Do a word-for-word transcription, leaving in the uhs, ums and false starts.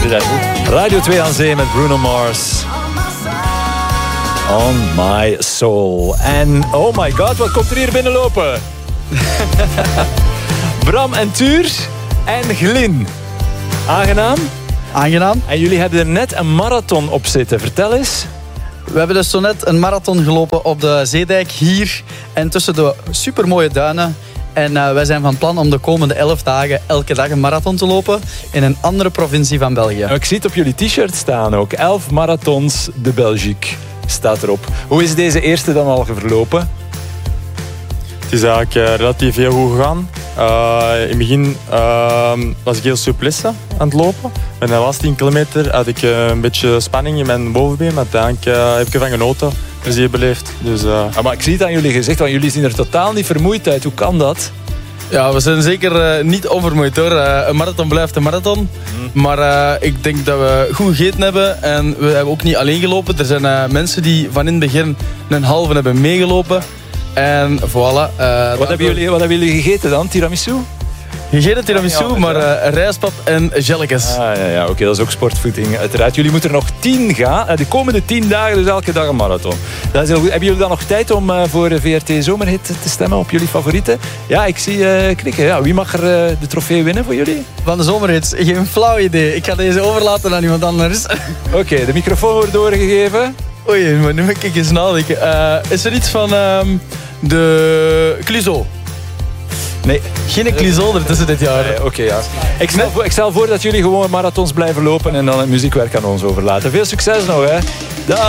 Radio twee aan Zee met Bruno Mars. On My Soul. En oh my god, wat komt er hier binnenlopen? Bram en Tuur en Glyn. Aangenaam? Aangenaam. En jullie hebben er net een marathon op zitten. Vertel eens. We hebben dus zo net een marathon gelopen op de Zeedijk hier en tussen de supermooie duinen. En uh, wij zijn van plan om de komende elf dagen elke dag een marathon te lopen in een andere provincie van België. Ik zie het op jullie t-shirt staan ook. Elf marathons de Belgique staat erop. Hoe is deze eerste dan al verlopen? Het is eigenlijk uh, relatief heel goed gegaan. Uh, in het begin uh, was ik heel souplesse aan het lopen. En de laatste tien kilometer had ik uh, een beetje spanning in mijn bovenbeen. Maar uiteindelijk uh, heb ik ervan genoten. Plezier beleefd. Dus, uh... ah, maar ik zie het aan jullie gezicht, want jullie zien er totaal niet vermoeid uit. Hoe kan dat? Ja, we zijn zeker uh, niet onvermoeid hoor. Uh, een marathon blijft een marathon. Mm. Maar uh, ik denk dat we goed gegeten hebben. En we hebben ook niet alleen gelopen. Er zijn uh, mensen die van in het begin een halve hebben meegelopen. En voilà. Uh, wat, hebben jullie, wat hebben jullie gegeten dan? Tiramisu? Gegeten tiramisu, ja, ja, maar uh, rijstpap en jelletjes. Ah, ja, ja, oké, okay, dat is ook sportvoeding uiteraard. Jullie moeten er nog tien gaan. De komende tien dagen dus elke dag een marathon. Dat is heel goed. Hebben jullie dan nog tijd om uh, voor de V R T Zomerhit te stemmen op jullie favorieten? Ja, ik zie uh, knikken. Ja, wie mag er uh, de trofee winnen voor jullie? Van de Zomerhits? Geen flauw idee. Ik ga deze overlaten aan iemand anders. Oké, okay, de microfoon wordt doorgegeven. Oei, maar nu moet ik eens nadenken. Uh, is er iets van uh, de Cluzo? Nee. Geen Cluzo ertussen dit jaar. Nee, Oké, okay, ja. Ik stel, voor, ik stel voor dat jullie gewoon marathons blijven lopen en dan het muziekwerk aan ons overlaten. Veel succes nog, hè. Dag.